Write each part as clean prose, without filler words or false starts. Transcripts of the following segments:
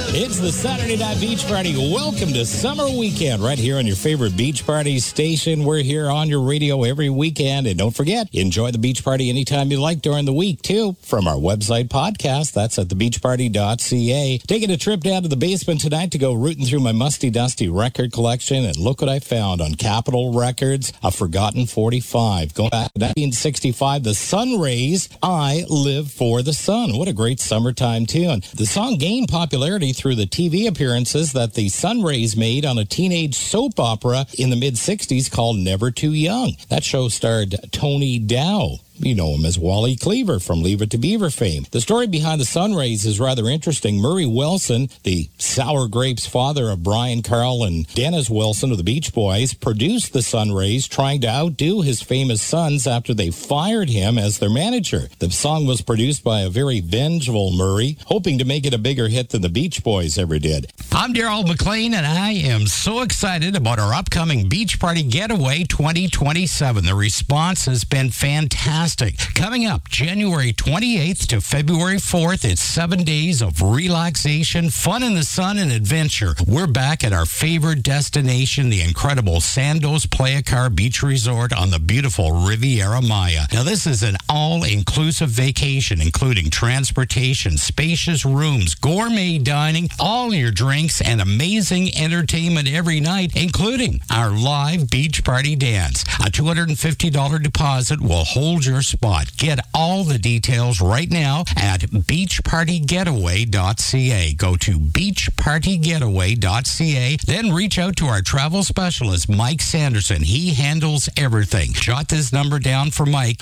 It's the Saturday Night Beach Party. Welcome to Summer Weekend right here on your favorite beach party station. We're here on your radio every weekend. And don't forget, enjoy the beach party anytime you like during the week, too, from our website podcast. That's at thebeachparty.ca. Taking a trip down to the basement tonight to go rooting through my musty, dusty record collection. And look what I found on Capitol Records, A Forgotten 45. Going back to 1965, The Sun Rays, I Live for the Sun. What a great summertime tune. The song gained popularity through the TV appearances that the Sun Rays made on a teenage soap opera in the mid-60s called Never Too Young. That show starred Tony Dow. You know him as Wally Cleaver from Leave It to Beaver fame. The story behind the Sun Rays is rather interesting. Murray Wilson, the Sour Grapes father of Brian Carl and Dennis Wilson of the Beach Boys, produced the Sun Rays, trying to outdo his famous sons after they fired him as their manager. The song was produced by a very vengeful Murray, hoping to make it a bigger hit than the Beach Boys ever did. I'm Daryl McLean, and I am so excited about our upcoming Beach Party Getaway 2027. The response has been fantastic. Coming up January 28th to February 4th, it's 7 days of relaxation, fun in the sun, and adventure. We're back at our favorite destination, the incredible Sandos Playa Car Beach Resort on the beautiful Riviera Maya. Now, this is an all-inclusive vacation, including transportation, spacious rooms, gourmet dining, all your drinks, and amazing entertainment every night, including our live beach party dance. A $250 deposit will hold your spot. Get all the details right now at beachpartygetaway.ca. Go to beachpartygetaway.ca, then reach out to our travel specialist, Mike Sanderson. He handles everything. Jot this number down for Mike,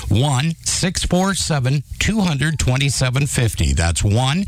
1-647-200-2750. That's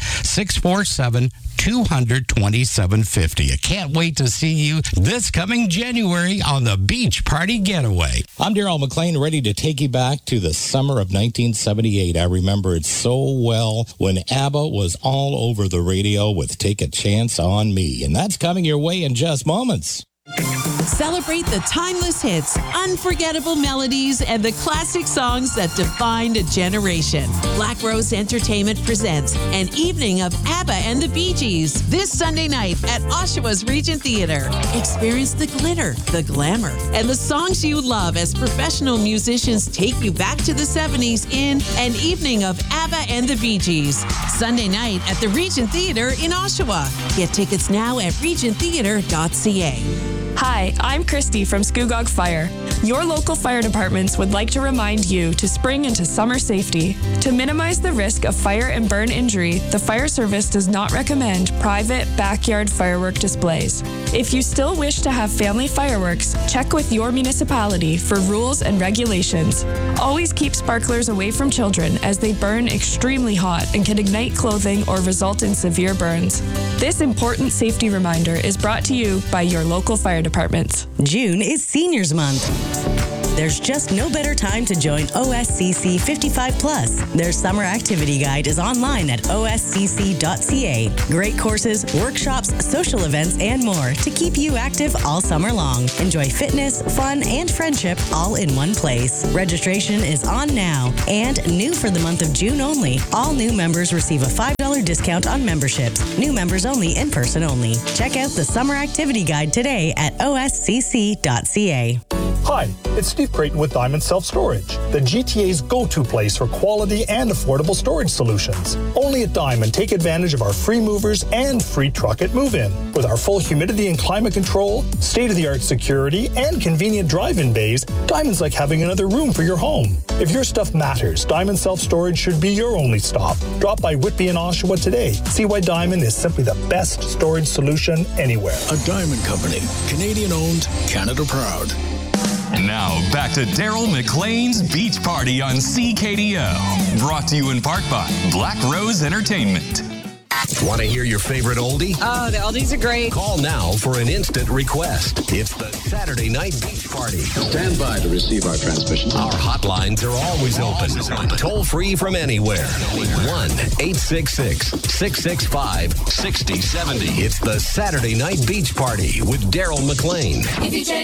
1-647-200-2750. I can't wait to see you this coming January on the Beach Party Getaway. I'm Daryl McLean, ready to take you back to the summer of 1978. I remember it so well when ABBA was all over the radio with Take a Chance on Me. And that's coming your way in just moments. Celebrate the timeless hits, unforgettable melodies, and the classic songs that defined a generation. Black Rose Entertainment presents an evening of ABBA and the Bee Gees this Sunday night at Oshawa's Regent Theatre. Experience the glitter, the glamour, and the songs you love as professional musicians take you back to the 70s in an evening of ABBA and the Bee Gees. Sunday night at the Regent Theatre in Oshawa. Get tickets now at regenttheatre.ca. Hi, I'm Christy from Scugog Fire. Your local fire departments would like to remind you to spring into summer safety. To minimize the risk of fire and burn injury, the fire service does not recommend private backyard firework displays. If you still wish to have family fireworks, check with your municipality for rules and regulations. Always keep sparklers away from children as they burn extremely hot and can ignite clothing or result in severe burns. This important safety reminder is brought to you by your local fire departments. June is Seniors Month. There's just no better time to join OSCC 55 Plus. Their summer activity guide is online at oscc.ca. Great courses, workshops, social events, and more to keep you active all summer long. Enjoy fitness, fun, and friendship all in one place. Registration is on now. And new for the month of June only, all new members receive a $5 discount on memberships. New members only, in person only. Check out the summer activity guide today at oscc.ca. Hi, it's Steve Creighton with Diamond Self-Storage, the GTA's go-to place for quality and affordable storage solutions. Only at Diamond, take advantage of our free movers and free truck at move-in. With our full humidity and climate control, state-of-the-art security, and convenient drive-in bays, Diamond's like having another room for your home. If your stuff matters, Diamond Self-Storage should be your only stop. Drop by Whitby and Oshawa today. See why Diamond is simply the best storage solution anywhere. A Diamond Company, Canadian-owned, Canada proud. Now, back to Daryl McLean's Beach Party on CKDO. Brought to you in part by Black Rose Entertainment. Want to hear your favorite oldie? Oh, the oldies are great. Call now for an instant request. It's the Saturday Night Beach Party. Stand by to receive our transmission. Our hotlines are always open. Toll free from anywhere. 1-866-665-6070. It's the Saturday Night Beach Party with Daryl McLean.